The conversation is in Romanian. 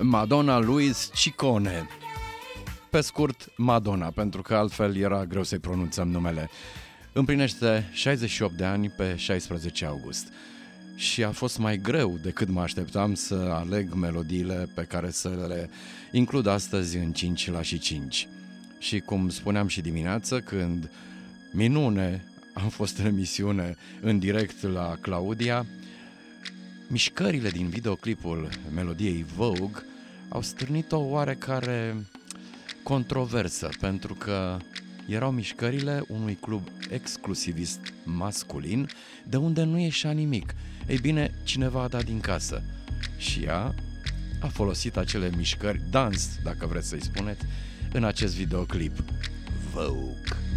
Madonna Luis Ciccone. Pe scurt, Madonna, pentru că altfel era greu să-i pronunțăm numele. Împlinește 68 de ani pe 16 august. Și a fost mai greu decât mă așteptam să aleg melodiile pe care să le includ astăzi în 5 la și 5. Și cum spuneam și dimineață, când minune am fost în emisiune în direct la Claudia, mișcările din videoclipul melodiei Vogue au stârnit o oarecare controversă, pentru că erau mișcările unui club exclusivist masculin, de unde nu ieșea nimic. Ei bine, cineva a dat din casă și ea a folosit acele mișcări, dans, dacă vreți să-i spuneți, în acest videoclip Vogue.